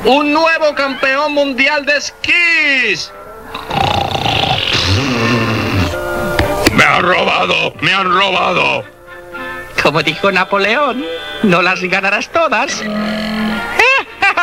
un nuevo campeón mundial de esquís. ¡Me han robado! ¡Me han robado! Como dijo Napoleón, no las ganarás todas.